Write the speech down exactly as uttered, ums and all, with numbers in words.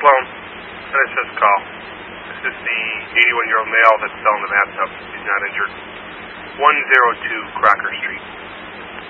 Sloan. N S S call. This is the eighty-one-year-old male that's selling the bathtub. He's not injured. one oh two Crocker Street.